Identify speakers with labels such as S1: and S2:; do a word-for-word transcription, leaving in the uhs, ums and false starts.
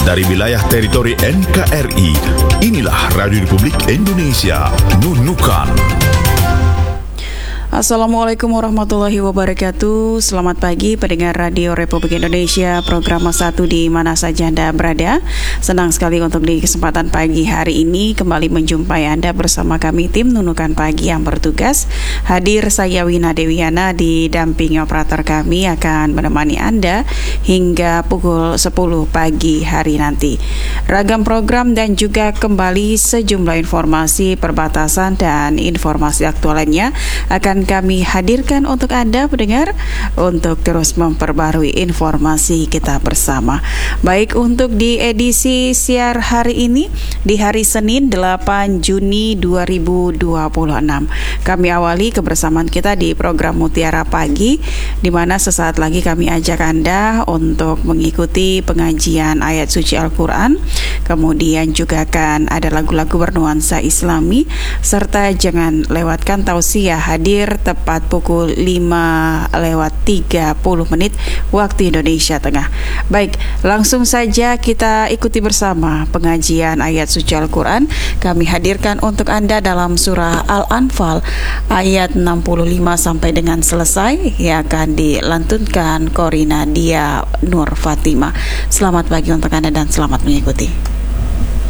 S1: dari wilayah teritori N K R I. Inilah Radio Republik Indonesia, Nunukan.
S2: Assalamualaikum warahmatullahi wabarakatuh. Selamat pagi pendengar Radio Republik Indonesia, program satu di mana saja Anda berada. Senang sekali untuk di kesempatan pagi hari ini kembali menjumpai Anda bersama kami tim Nunukan Pagi yang bertugas. Hadir saya Wina Dewiana, didampingi operator kami akan menemani Anda hingga pukul sepuluh pagi hari nanti. Ragam program dan juga kembali sejumlah informasi perbatasan dan informasi aktual lainnya akan kami hadirkan untuk Anda pendengar untuk terus memperbarui informasi kita bersama. Baik, untuk di edisi siar hari ini di hari Senin delapan Juni dua ribu dua puluh enam, kami awali kebersamaan kita di program Mutiara Pagi, di mana sesaat lagi kami ajak Anda untuk mengikuti pengajian ayat suci Al-Quran. Kemudian juga akan ada lagu-lagu bernuansa Islami, serta jangan lewatkan tausiah hadir tepat pukul lima lewat tiga puluh menit waktu Indonesia Tengah. Baik, langsung saja kita ikuti bersama pengajian ayat suci Al-Quran. Kami hadirkan untuk Anda dalam surah Al-Anfal ayat enam puluh lima sampai dengan selesai, yang akan dilantunkan Korina Dia Nur Fatima. Selamat pagi untuk Anda dan selamat mengikuti.